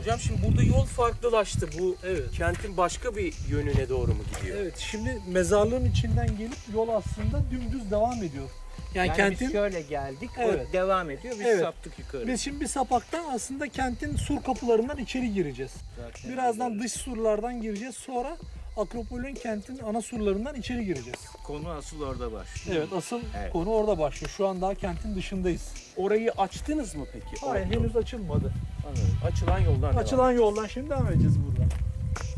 Hocam şimdi burada yol farklılaştı. Bu Evet. kentin başka bir yönüne doğru mu gidiyor? Evet, şimdi mezarlığın içinden gelip yol aslında dümdüz devam ediyor. Yani kentin biz şöyle geldik, Evet. o devam ediyor, biz Evet. saptık yukarı. biz şimdi bir sapaktan aslında kentin sur kapılarından içeri gireceğiz. Zaten Birazdan dış surlardan gireceğiz. Sonra Akropol'ün kentin ana surlarından içeri gireceğiz. konu asıl orada başlıyor. Evet, asıl Evet. konu orada başlıyor. Şu an daha kentin dışındayız. Orayı açtınız mı peki? Hayır, henüz açılmadı. Anladım. Açılan yoldan devam. Açılan yoldan şimdi devam edeceğiz buradan.